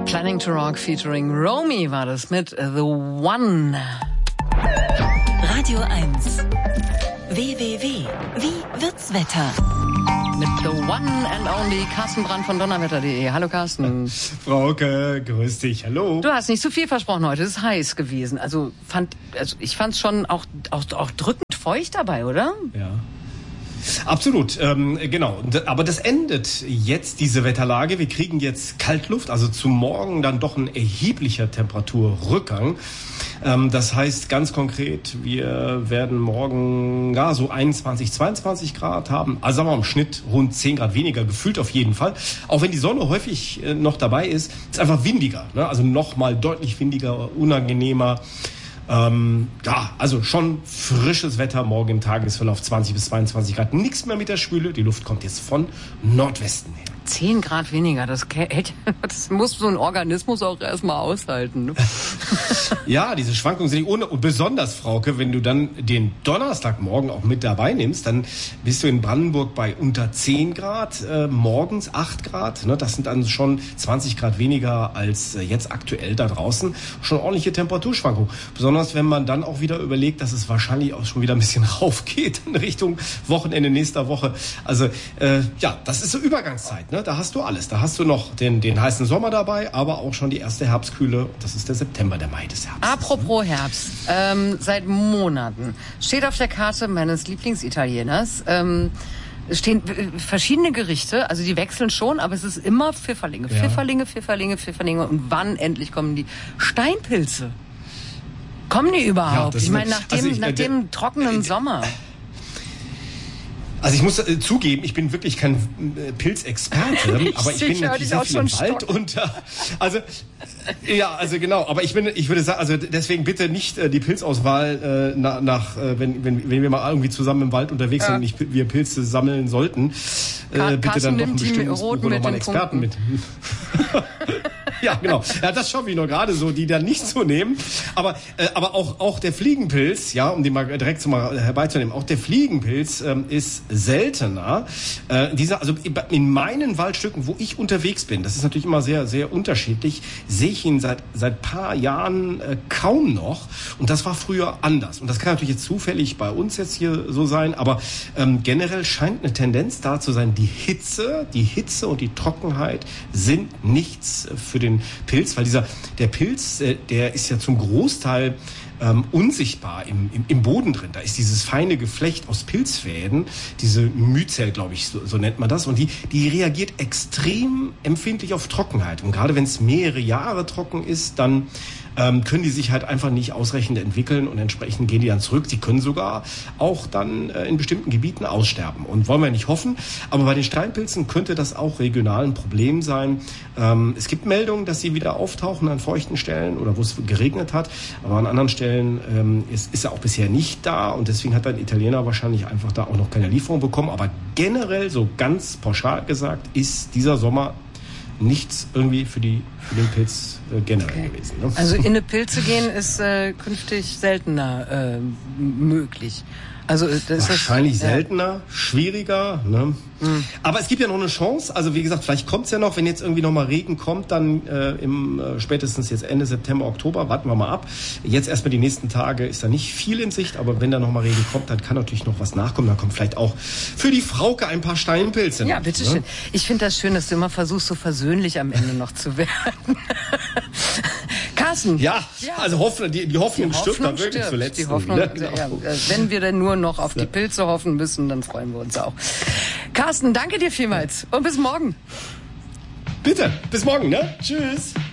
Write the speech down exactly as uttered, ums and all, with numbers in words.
Planning to Rock featuring Romy war das mit The One. Radio eins. w w w punkt wie wird's Wetter? Mit The One and Only Carsten Brandt von donnerwetter punkt de. Hallo Carsten. Frauke, grüß dich, hallo. Du hast nicht zu viel versprochen heute, es ist heiß gewesen. Also, fand, also ich fand es schon auch, auch, auch drückend feucht dabei, oder? Ja. Absolut, ähm, genau. Aber das endet jetzt, diese Wetterlage. Wir kriegen jetzt Kaltluft, also zu morgen dann doch ein erheblicher Temperaturrückgang. Ähm, das heißt ganz konkret, wir werden morgen ja, so einundzwanzig, zweiundzwanzig Grad haben. Also sagen wir im Schnitt rund zehn Grad weniger, gefühlt auf jeden Fall. Auch wenn die Sonne häufig äh, noch dabei ist, ist einfach windiger. Ne? Also nochmal deutlich windiger, unangenehmer. Ähm, ja, also schon frisches Wetter morgen im Tagesverlauf, zwanzig bis zweiundzwanzig Grad. Nichts mehr mit der Schwüle, die Luft kommt jetzt von Nordwesten her. zehn Grad weniger, das, das muss so ein Organismus auch erstmal aushalten. Ne? Ja, diese Schwankungen sind nicht ohne. Und besonders, Frauke, wenn du dann den Donnerstagmorgen auch mit dabei nimmst, dann bist du in Brandenburg bei unter zehn Grad, äh, morgens acht Grad. Ne? Das sind dann schon zwanzig Grad weniger als äh, jetzt aktuell da draußen. Schon ordentliche Temperaturschwankungen. Besonders, wenn man dann auch wieder überlegt, dass es wahrscheinlich auch schon wieder ein bisschen raufgeht in Richtung Wochenende nächster Woche. Also, äh, ja, das ist so Übergangszeit, ne? Da hast du alles. Da hast du noch den, den heißen Sommer dabei, aber auch schon die erste Herbstkühle. Das ist der September, der Mai des Herbstes. Apropos Herbst. Ähm, seit Monaten steht auf der Karte meines Lieblingsitalieners, ähm, stehen äh, verschiedene Gerichte, also die wechseln schon, aber es ist immer Pfifferlinge, Ja. Pfifferlinge, Pfifferlinge, Pfifferlinge. Und wann endlich kommen die Steinpilze? Kommen die überhaupt? Ja, das ich meine, wird- nach dem, also ich, nach äh, dem trockenen Sommer. Also ich muss äh, zugeben, ich bin wirklich kein äh, Pilzexperte, aber ich Ich bin höre natürlich dich sehr auch viel im schon Wald stocken. und äh, also äh, ja, also genau, aber ich bin, ich würde sagen, also deswegen bitte nicht äh, die Pilzauswahl äh, nach, nach äh, wenn, wenn wenn wir mal irgendwie zusammen im Wald unterwegs sind Ja. und nicht wir Pilze sammeln sollten, äh, Ka- bitte Carsten dann doch ein nimmt die bestimmtes roten Buch oder mit mal einen den Experten mit. Ja, genau. Ja, das schaffe ich noch gerade so, die dann nicht zu nehmen. Aber äh, aber auch auch der Fliegenpilz, ja, um den mal direkt so mal herbeizunehmen, auch der Fliegenpilz ähm, ist seltener. Äh, dieser, also in meinen Waldstücken, wo ich unterwegs bin, das ist natürlich immer sehr sehr unterschiedlich, sehe ich ihn seit seit paar Jahren äh, kaum noch. Und das war früher anders. Und das kann natürlich jetzt zufällig bei uns jetzt hier so sein, aber ähm, generell scheint eine Tendenz da zu sein, die Hitze, die Hitze und die Trockenheit sind nichts für den Pilz, weil dieser der Pilz, äh, der ist ja zum Großteil ähm, unsichtbar im, im, im Boden drin. Da ist dieses feine Geflecht aus Pilzfäden, diese Myzel, glaube ich, so, so nennt man das, und die die reagiert extrem empfindlich auf Trockenheit. Und gerade wenn es mehrere Jahre trocken ist, dann ähm, können die sich halt einfach nicht ausreichend entwickeln und entsprechend gehen die dann zurück. Sie können sogar auch dann äh, in bestimmten Gebieten aussterben. Und wollen wir nicht hoffen. Aber bei den Steinpilzen könnte das auch regional ein Problem sein. Ähm, es gibt Meldungen, dass sie wieder auftauchen an feuchten Stellen oder wo es geregnet hat. Aber an anderen Stellen ähm, ist, ist er auch bisher nicht da. Und deswegen hat ein Italiener wahrscheinlich einfach da auch noch keine Lieferung bekommen. Aber generell, so ganz pauschal gesagt, ist dieser Sommer nichts irgendwie für die für den Pilz äh, generell Okay. gewesen. Ne? Also in eine Pilze gehen ist äh, künftig seltener äh, m- möglich. Also das ist Wahrscheinlich das, seltener, schwieriger. Ne? Mhm. Aber es gibt ja noch eine Chance. Also wie gesagt, vielleicht kommt es ja noch, wenn jetzt irgendwie noch mal Regen kommt, dann äh, im äh, spätestens jetzt Ende September, Oktober, warten wir mal ab. Jetzt erstmal die nächsten Tage ist da nicht viel in Sicht, aber wenn da noch mal Regen kommt, dann kann natürlich noch was nachkommen. Dann kommt vielleicht auch für die Frauke ein paar Steinpilze. Ja, noch, bitteschön. ne? Ich finde das schön, dass du immer versuchst, so versöhnlich am Ende noch zu werden. Carsten. Ja, Ja. also Hoffnung, die, die Hoffnung, Die stirbt Hoffnung dann wirklich stirbt. zuletzt. Die Hoffnung, ne? Genau. ja, äh, wenn wir denn nur noch auf die Pilze hoffen müssen, dann freuen wir uns auch. Carsten, danke dir vielmals und bis morgen. Bitte, bis morgen, ne? Tschüss.